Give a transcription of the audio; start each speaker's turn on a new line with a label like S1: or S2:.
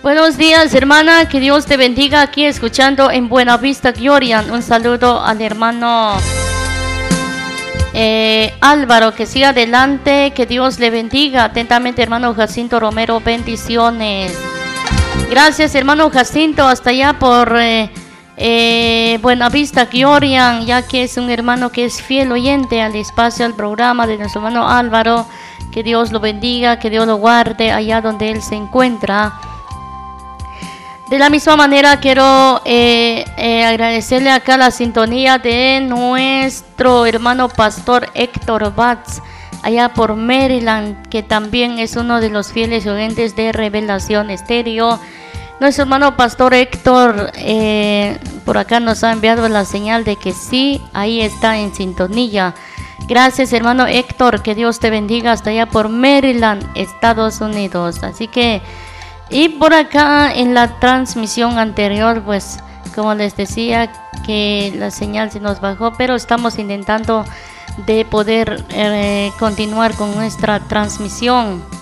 S1: Buenos días, hermana, que Dios te bendiga aquí escuchando en Buenavista Gloria. Un saludo al hermano Álvaro, que siga adelante, que Dios le bendiga. Atentamente, hermano Jacinto Romero, bendiciones. Gracias, hermano Jacinto, hasta allá por Buenavista Gloria, ya que es un hermano que es fiel oyente al espacio, al programa de nuestro hermano Álvaro. Que Dios lo bendiga, que Dios lo guarde allá donde él se encuentra. De la misma manera quiero agradecerle acá la sintonía de nuestro hermano pastor Héctor Batz, allá por Maryland, que también es uno de los fieles oyentes de Revelación Estéreo. Nuestro hermano pastor Héctor por acá nos ha enviado la señal de que sí, ahí está en sintonía. Gracias, hermano Héctor, que Dios te bendiga hasta allá por Maryland, Estados Unidos. Así que, y por acá en la transmisión anterior, pues como les decía, que la señal se nos bajó, pero estamos intentando de poder continuar con nuestra transmisión.